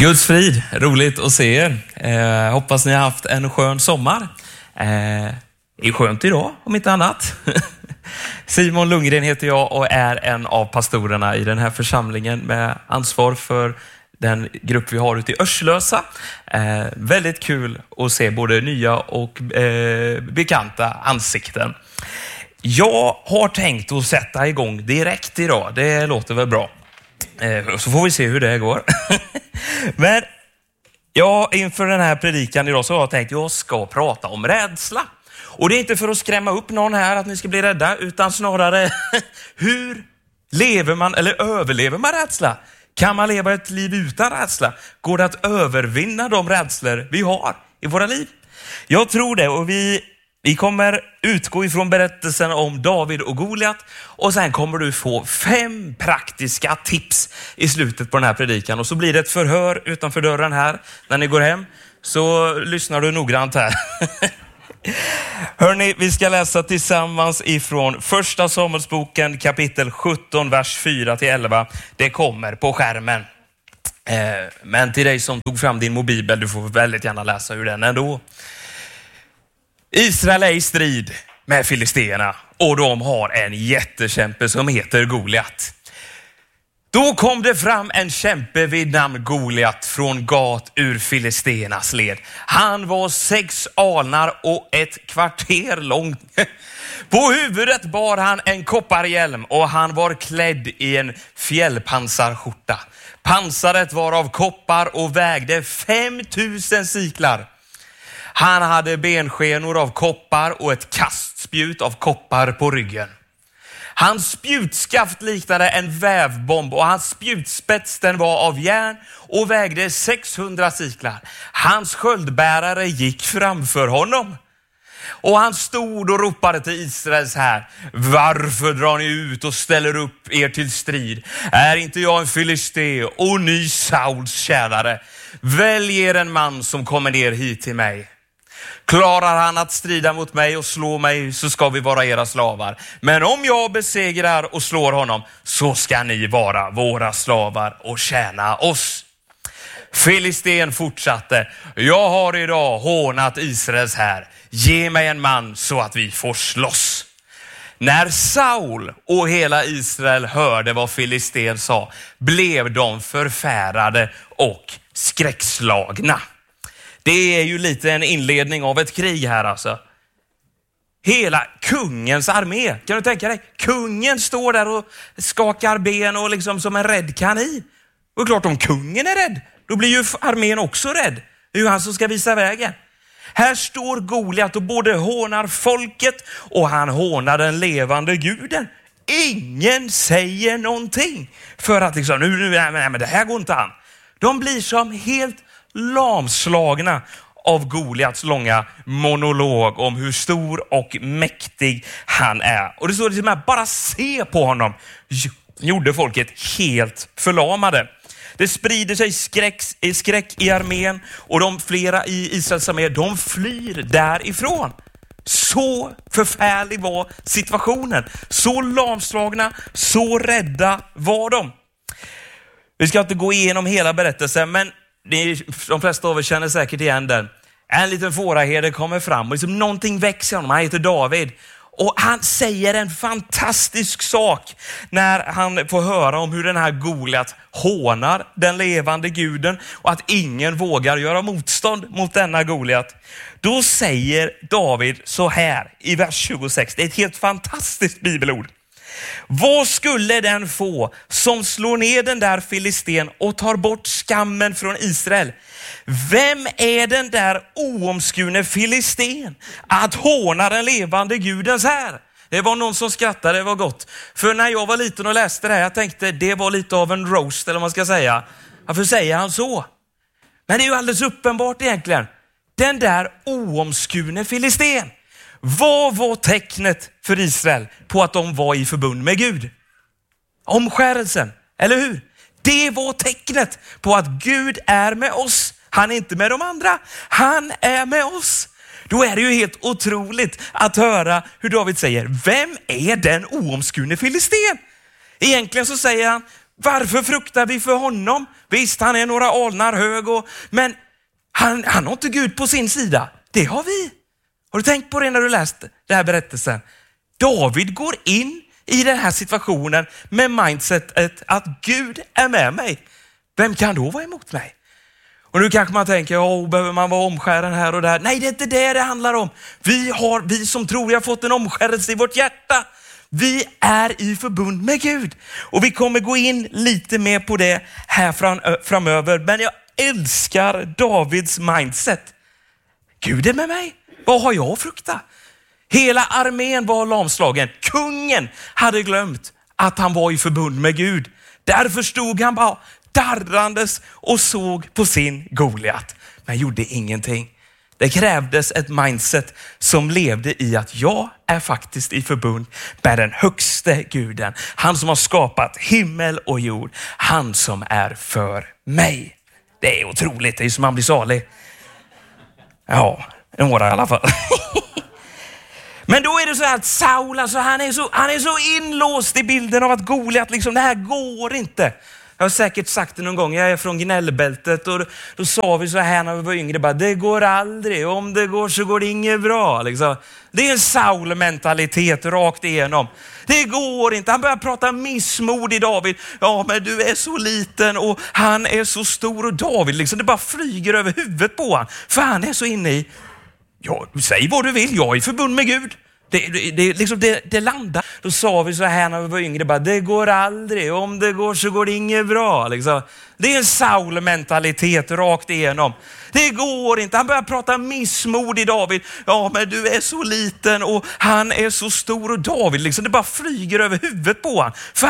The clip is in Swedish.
Guds frid, roligt att se er. Hoppas ni har haft en skön sommar. Är skönt idag, om inte annat. Simon Lundgren heter jag och är en av pastorerna i den här församlingen med ansvar för den grupp vi har ute i Örslösa. Väldigt kul att se både nya och bekanta ansikten. Jag har tänkt att sätta igång direkt idag. Det låter väl bra. Så får vi se hur det går. Men inför den här predikan idag så har jag tänkt att jag ska prata om rädsla. Och det är inte för att skrämma upp någon här att ni ska bli rädda, utan snarare hur lever man eller överlever man rädsla? Kan man leva ett liv utan rädsla? Går det att övervinna de rädslor vi har i våra liv? Jag tror det, och vi kommer utgå ifrån berättelsen om David och Goliat, och sen kommer du få 5 praktiska tips i slutet på den här predikan. Och så blir det ett förhör utanför dörren här när ni går hem. Så lyssnar du noggrant här. Hörrni, vi ska läsa tillsammans ifrån första Samuelsboken kapitel 17, vers 4-11. Det kommer på skärmen. Men till dig som tog fram din mobil, du får väldigt gärna läsa ur den ändå. Israel är i strid med filisterna och de har en jättekämpe som heter Goliat. Då kom det fram en kämpe vid namn Goliat från Gat ur filisternas led. Han var 6 alnar och 1 kvarter lång. På huvudet bar han en kopparhjälm och han var klädd i en fjällpansarskjorta. Pansaret var av koppar och vägde 5000 siklar. Han hade benskenor av koppar och ett kastspjut av koppar på ryggen. Hans spjutskaft liknade en vävbomb och hans spjutspets den var av järn och vägde 600 siklar. Hans sköldbärare gick framför honom. Och han stod och ropade till Israels här: varför drar ni ut och ställer upp er till strid? Är inte jag en filisté och ny Sauls tjänare? Välj er en man som kommer ner hit till mig. Klarar han att strida mot mig och slå mig, så ska vi vara era slavar. Men om jag besegrar och slår honom, så ska ni vara våra slavar och tjäna oss. Filisten fortsatte: jag har idag hånat Israels här. Ge mig en man så att vi får slåss. När Saul och hela Israel hörde vad filisten sa, blev de förfärade och skräckslagna. Det är ju lite en inledning av ett krig här alltså. Hela kungens armé, kan du tänka dig? Kungen står där och skakar ben och liksom som en rädd kanin. Och klart, om kungen är rädd, då blir ju armén också rädd. Det är ju han som ska visa vägen. Här står Goliat och både hånar folket och han hånar den levande guden. Ingen säger någonting för att liksom, men det här går inte an. De blir som helt lamslagna av Goliats långa monolog om hur stor och mäktig han är. Och det står liksom här, bara se på honom gjorde folket helt förlamade. Det sprider sig skräck i armén och de flera i Israels armé, de flyr därifrån. Så förfärlig var situationen. Så lamslagna, så rädda var de. Vi ska inte gå igenom hela berättelsen, men de flesta av er känner säkert igen den. En liten fåraherde kommer fram och liksom någonting växer honom. Han heter David. Och han säger en fantastisk sak när han får höra om hur den här Goliat hånar den levande guden och att ingen vågar göra motstånd mot denna Goliat. Då säger David så här i vers 26. Det är ett helt fantastiskt bibelord. Vad skulle den få som slår ner den där filisten och tar bort skammen från Israel? Vem är den där oomskurne filisten att håna den levande gudens här? Det var någon som skrattade, det var gott. För när jag var liten och läste det här, jag tänkte det var lite av en roast, eller vad man ska säga. Varför säger han så? Men det är ju alldeles uppenbart egentligen. Den där oomskurne filisten. Vad var tecknet för Israel på att de var i förbund med Gud? Omskärelsen, eller hur? Det var tecknet på att Gud är med oss. Han är inte med de andra, han är med oss. Då är det ju helt otroligt att höra hur David säger: vem är den oomskurne filisten? Egentligen så säger han: Varför fruktar vi för honom? Visst, han är några alnar hög, men han har inte Gud på sin sida. Det har vi. Har du tänkt på det när du läst den här berättelsen? David går in i den här situationen med mindsetet att Gud är med mig. Vem kan då vara emot mig? Och nu kanske man tänker, behöver man vara omskären här och där? Nej, det är inte det handlar om. Vi som tror vi har fått en omskärelse i vårt hjärta. Vi är i förbund med Gud. Och vi kommer gå in lite mer på det här framöver. Men jag älskar Davids mindset. Gud är med mig. Vad har jag att frukta? Hela armén var lamslagen. Kungen hade glömt att han var i förbund med Gud. Därför stod han bara darrandes och såg på sin Goliat. Men gjorde ingenting. Det krävdes ett mindset som levde i att jag är faktiskt i förbund med den högste guden. Han som har skapat himmel och jord. Han som är för mig. Det är otroligt, det är som man blir salig. Ja, några i alla fall. Men då är det så här att Saul, alltså, han är så inlåst i bilden av att Goliat, liksom, det här går inte. Jag har säkert sagt det någon gång, jag är från gnällbältet och då sa vi så här när vi var yngre, bara, det går aldrig, om det går så går det inget bra. Liksom. Det är en Saul-mentalitet rakt igenom. Det går inte, han börjar prata missmod i David. Ja, men du är så liten och han är så stor och David, liksom, det bara flyger över huvudet på han. För han är så inne i, ja, säg vad du vill, jag är i förbund med Gud. Det landar. Då sa vi så här när vi var yngre, bara, det går aldrig, om det går så går det inget bra. Liksom. Det är en Saul-mentalitet rakt igenom. Det går inte, han börjar prata missmod i David. Ja, men du är så liten och han är så stor och David, liksom, det bara flyger över huvudet på han. För